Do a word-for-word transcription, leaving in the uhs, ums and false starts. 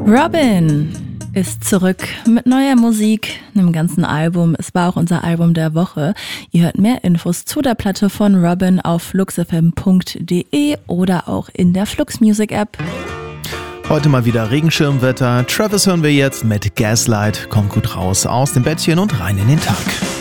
Robin ist zurück mit neuer Musik, einem ganzen Album. Es war auch unser Album der Woche. Ihr hört mehr Infos zu der Platte von Robin auf flux f m punkt d e oder auch in der Flux Music App. Heute mal wieder Regenschirmwetter. Travis hören wir jetzt mit Gaslight. Kommt gut raus aus dem Bettchen und rein in den Tag.